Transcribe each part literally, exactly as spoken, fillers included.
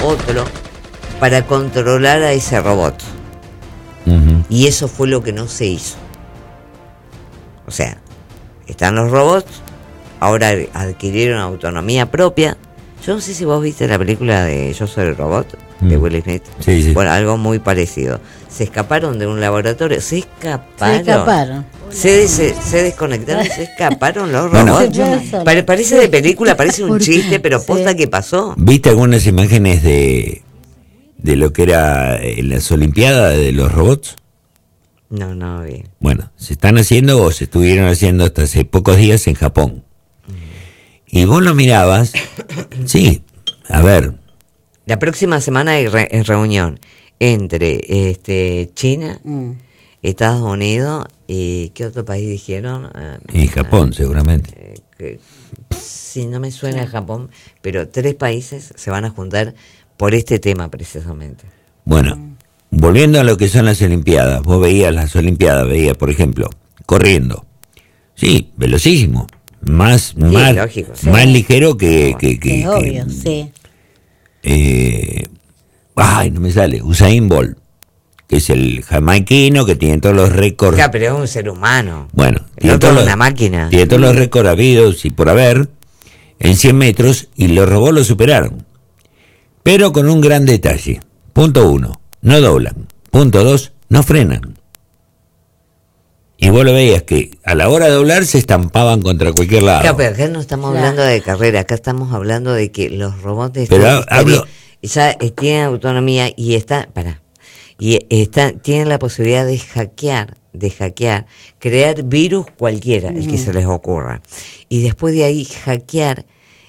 otro para controlar a ese robot. Uh-huh. Y eso fue lo que no se hizo. O sea, están los robots, ahora adquirieron autonomía propia. Yo no sé si vos viste la película de Yo soy el robot, de Will Smith. Sí, sí. Bueno, algo muy parecido. Se escaparon de un laboratorio, se escaparon. Se escaparon. Se, se, se desconectaron, se escaparon los robots. Bueno, Pare, parece de película, parece un chiste, pero posta sí. que pasó. ¿Viste algunas imágenes de, de lo que era en las Olimpiadas de los robots? No, no, bien. Bueno, se están haciendo o se estuvieron haciendo hasta hace pocos días en Japón. Y vos lo mirabas, sí, a ver. La próxima semana hay re- reunión entre este China, mm. Estados Unidos y ¿qué otro país dijeron? Y Japón, uh, seguramente. Eh, que, sí, no me suena sí. Japón, pero tres países se van a juntar por este tema precisamente. Bueno, mm. volviendo a lo que son las Olimpiadas, vos veías las Olimpiadas, veías, por ejemplo, corriendo. Sí, velocísimo. Más, sí, más, lógico, sí. más ligero que... que, que, es obvio, que, sí. Eh, ay, no me sale. Usain Bolt, que es el jamaiquino que tiene todos los récords. Ya, pero es un ser humano. Bueno, el otro es una máquina. Tiene todos los récords habidos y por haber en cien metros y los robots lo superaron. Pero con un gran detalle. Punto uno, no doblan. Punto dos, no frenan. Y vos lo veías que a la hora de doblar se estampaban contra cualquier lado. Claro, pero acá no estamos hablando de carrera, acá estamos hablando de que los robots pero hablo... ya tienen autonomía y están, para, y están, tienen la posibilidad de hackear, de hackear, crear virus cualquiera, mm. el que se les ocurra. Y después de ahí hackear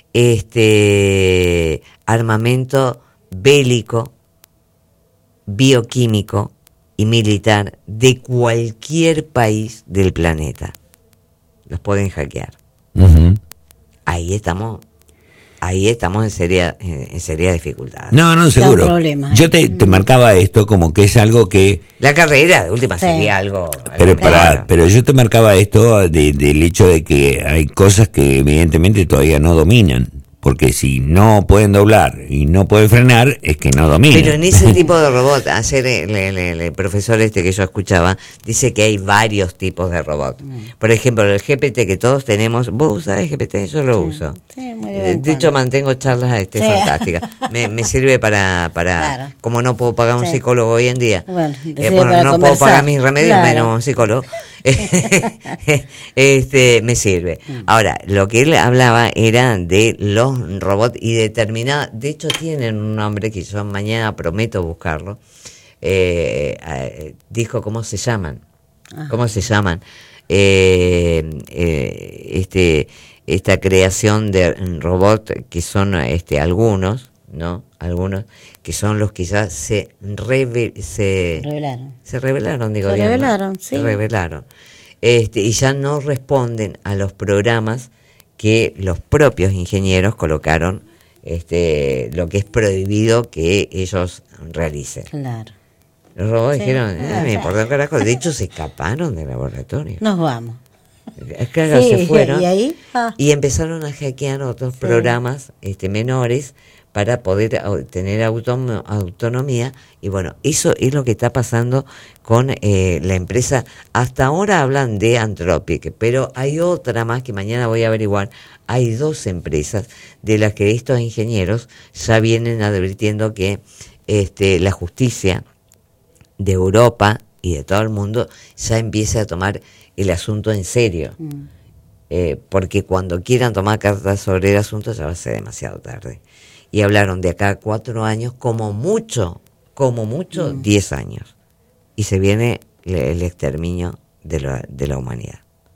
este armamento bélico, bioquímico y militar de cualquier país del planeta. Los pueden hackear. Uh-huh. Ahí estamos, ahí estamos en seria, en seria dificultad. No, no, seguro. Yo te, te marcaba esto como que es algo que... La carrera, de última, sí. sería algo... Pero, algo para, pero yo te marcaba esto de, del hecho de que hay cosas que evidentemente todavía no dominan. Porque si no pueden doblar y no pueden frenar, es que no dominan. Pero en ese tipo de robot, ayer el, el, el, el profesor este que yo escuchaba, dice que hay varios tipos de robot. Por ejemplo, el G P T que todos tenemos, ¿vos usás el G P T? Yo lo sí, uso. Sí, muy bien, de hecho, mantengo charlas este, sí. fantásticas. Me, me sirve para, para claro. como no puedo pagar un sí. psicólogo hoy en día, bueno, eh, bueno no conversar. Puedo pagar mis remedios, claro. menos un psicólogo. este me sirve. Ahora, lo que él hablaba era de los robots y determinados, de hecho tienen un nombre que yo mañana prometo buscarlo. Eh, eh, dijo cómo se llaman, ah. cómo se llaman eh, eh, este esta creación de robots que son este algunos, ¿no? Algunos que son los que ya se reve, se revelaron. Se revelaron, digo, se bien, revelaron, ¿no? sí. Se revelaron. Este, y ya no responden a los programas que los propios ingenieros colocaron, este, lo que es prohibido que ellos realicen. Claro. Los robots sí, dijeron, claro. ah, me importa un carajo. De hecho, se escaparon del laboratorio. Nos vamos. Claro, sí, se fueron y, ahí, ah. y empezaron a hackear otros sí. programas este, menores para poder tener autom- autonomía. Y bueno, eso es lo que está pasando con eh, la empresa. Hasta ahora hablan de Anthropic, pero hay otra más que mañana voy a averiguar. Hay dos empresas de las que estos ingenieros ya vienen advirtiendo que este, la justicia de Europa y de todo el mundo ya empieza a tomar el asunto en serio. Mm. Eh, porque cuando quieran tomar cartas sobre el asunto ya va a ser demasiado tarde. Y hablaron de acá a cuatro años, como mucho, como mucho, mm. diez años. Y se viene el, el exterminio de la, de la humanidad.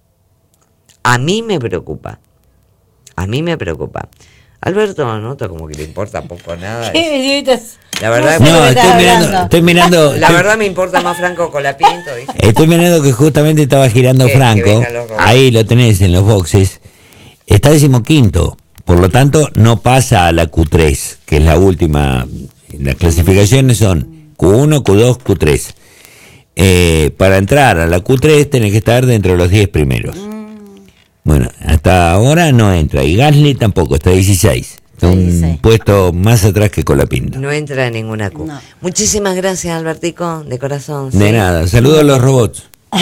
A mí me preocupa. A mí me preocupa. Alberto nota como que le importa poco nada. Es, la verdad, no, no estoy, mirando, estoy mirando. La estoy, verdad me importa más Franco Colapinto. ¿Viste? Estoy mirando que justamente estaba girando que, Franco. Que ahí lo tenés en los boxes. Está decimoquinto. Por lo tanto, no pasa a la Q tres, que es la última. Las clasificaciones son Q uno, Q dos, Q tres. Eh, para entrar a la Q tres tenés que estar dentro de los diez primeros. Bueno, hasta ahora no entra. Y Gasly tampoco, está dieciséis. Un Sí, sí. puesto más atrás que Colapinto. No entra en ninguna Q. No. Muchísimas gracias, Albertico, de corazón. De ¿sí? nada, saludos a los robots.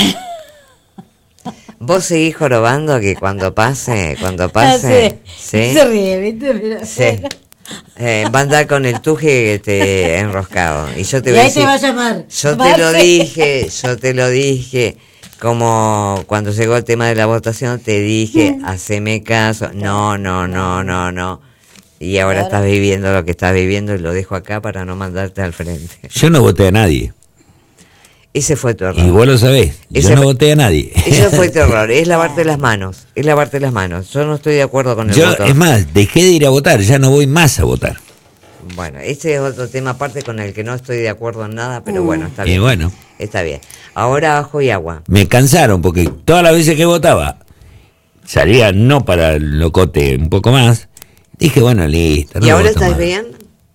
Vos seguís jorobando que cuando pase, cuando pase, ¿sí? Se ríe, ¿viste? Pero, Sí. Eh, va a andar con el tuje este, enroscado. Y yo te y voy a ahí decir, te va a llamar. yo te lo Marce. dije, yo te lo dije, como cuando llegó el tema de la votación, te dije, haceme caso, no, no, no, no, no. Y ahora Claro. estás viviendo lo que estás viviendo y lo dejo acá para no mandarte al frente. Yo no voté a nadie. Ese fue tu error. Y vos lo sabés. Yo Ese no fue- voté a nadie. Eso fue tu error, es lavarte las manos, es lavarte las manos. Yo no estoy de acuerdo con el Yo, voto. es más, dejé de ir a votar, ya no voy más a votar. Bueno, ese es otro tema aparte con el que no estoy de acuerdo en nada, pero Mm. bueno, está Y bien. bueno, Está bien. Ahora ajo y agua. me cansaron porque todas las veces que votaba salía no para el locote un poco más. Dije, bueno, listo. no ¿Y ahora voto estás más. bien?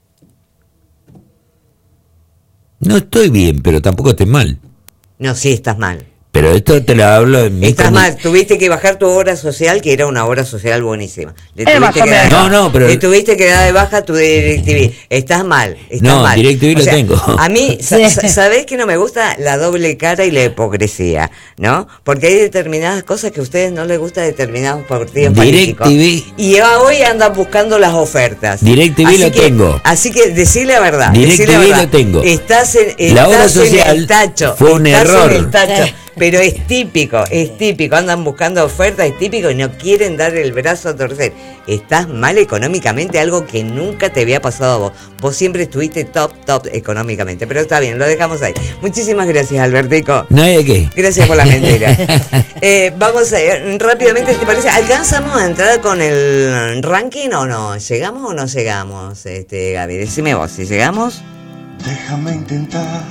No estoy bien, pero tampoco estoy mal. No, sí, estás mal. Pero esto te lo hablo en mi Estás condi- mal, tuviste que bajar tu obra social, que era una obra social buenísima. Le Eh, más tuviste o que dar- menos. No, no, pero- Le tuviste que dar de baja tu DirecTV. Estás mal, estás No, mal. DirecTV lo tengo. A mí, sa- Sí. sa- ¿sabés que no me gusta la doble cara y la hipocresía? ¿No? Porque hay determinadas cosas que a ustedes no les gusta, determinados partidos políticos. DirecTV. Y hoy andan buscando las ofertas. DirecTV Así lo que- tengo. Así que decirle la verdad. DirecTV decile la verdad. lo tengo. Estás en, La estás obra en social el tacho. fue un estás error. en el tacho. Pero es típico, es típico. Andan buscando ofertas, es típico y no quieren dar el brazo a torcer. Estás mal económicamente, algo que nunca te había pasado a vos. Vos siempre estuviste top, top económicamente. Pero está bien, lo dejamos ahí. Muchísimas gracias, Albertico. No hay de qué. Gracias por la mentira. Eh, vamos a ir rápidamente, ¿te parece? ¿Alcanzamos a entrar con el ranking o no? ¿Llegamos o no llegamos, este, Gaby? Decime vos, si llegamos. Déjame intentar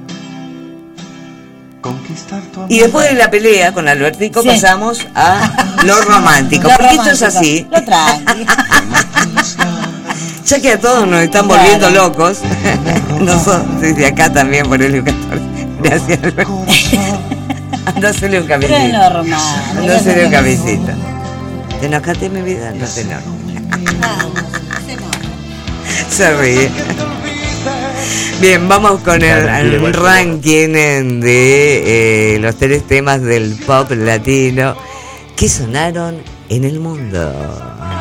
conquistar tu amor. Y después de la pelea con Albertico Sí. pasamos a lo romántico. Lo Porque esto es romántico, así. Lo tranqui. Ya que a todos nos están Claro. volviendo locos. Nosotros desde acá también por el catorce. Gracias, Alberto. Anda a hacerle un Pero es cafecito. lo romántico. Anda a hacerle un cafecito. ¿Te enojaste, mi vida? No te enojes. Se ríe. Bien, vamos con el, el ranking de eh, los tres temas del pop latino que sonaron en el mundo.